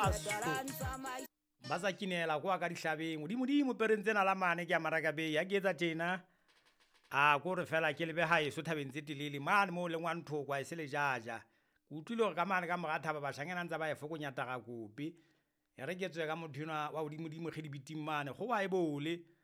baso ba sa kinela kwa ka dihlabeng modimo perentsena la mane ke a maraka be ya ke etsa tjena a ko re fela ke lebe ha eso thabeng tse telele mane mo le ngwanthoko kwa se le jaja ke utlwile gore ka mane ka mogathaba bashanyana ntse ba e fokonya taga kope e re ke tswe ka mothina wa godimo ge di biting mane go wa e bole